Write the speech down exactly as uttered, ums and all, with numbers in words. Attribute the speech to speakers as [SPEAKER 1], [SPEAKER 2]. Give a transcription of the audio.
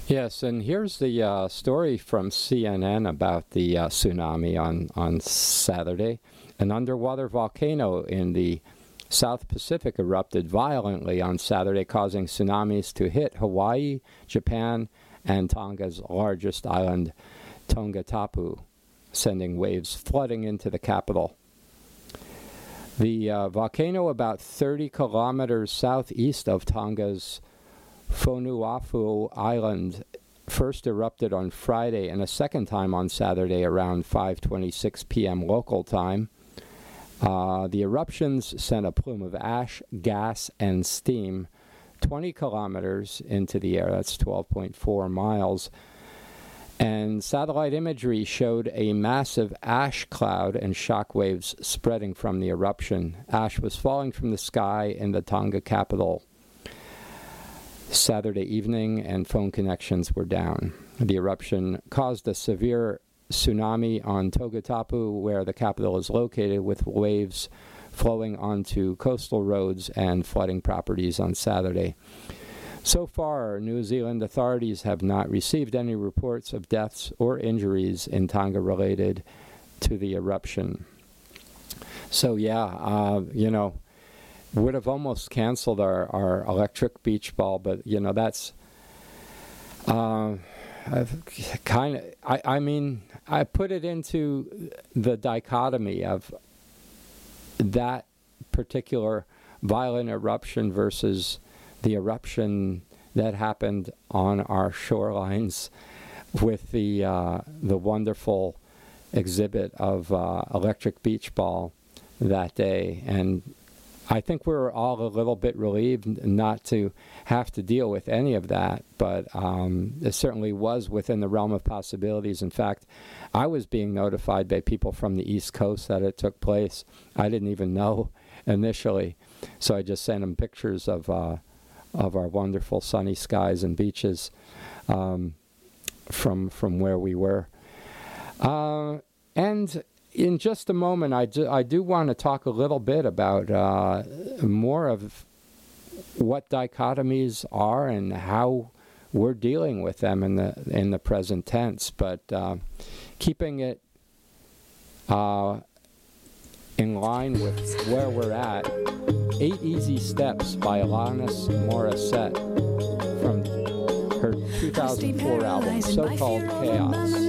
[SPEAKER 1] Yes, and here's the uh, story from C N N about the uh, tsunami on, on Saturday. An underwater volcano in the South Pacific erupted violently on Saturday, causing tsunamis to hit Hawaii, Japan, and Tonga's largest island, Tongatapu, sending waves flooding into the capital. The uh, volcano, about thirty kilometers southeast of Tonga's Fonuafu Island, first erupted on Friday and a second time on Saturday around five twenty-six p.m. local time. Uh, the eruptions sent a plume of ash, gas, and steam twenty kilometers into the air. That's twelve point four miles. And satellite imagery showed a massive ash cloud and shock waves spreading from the eruption. Ash was falling from the sky in the Tonga capital Saturday evening, and phone connections were down. The eruption caused a severe tsunami on Tongatapu, where the capital is located, with waves flowing onto coastal roads and flooding properties on Saturday. So far, New Zealand authorities have not received any reports of deaths or injuries in Tonga related to the eruption. So yeah, uh, you know, would have almost canceled our, our electric beach ball, but you know, that's uh, I've kind of, I, I mean, I put it into the dichotomy of that particular violent eruption versus the eruption that happened on our shorelines with the uh, the wonderful exhibit of uh, electric beach ball that day. And I think we were all a little bit relieved not to have to deal with any of that, but um, it certainly was within the realm of possibilities. In fact, I was being notified by people from the East Coast that it took place. I didn't even know initially, so I just sent them pictures of uh, of our wonderful sunny skies and beaches um, from from where we were. Uh, and in just a moment, I do, I do want to talk a little bit about uh, more of what dichotomies are and how we're dealing with them in the in the present tense. But uh, keeping it uh, in line with where we're at, Eight Easy Steps by Alanis Morissette from her two thousand four album, So-Called Chaos.